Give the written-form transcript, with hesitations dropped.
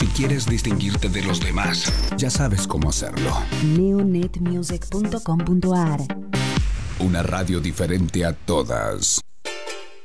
Si quieres distinguirte de los demás, ya sabes cómo hacerlo. Neonetmusic.com.ar. Una radio diferente a todas.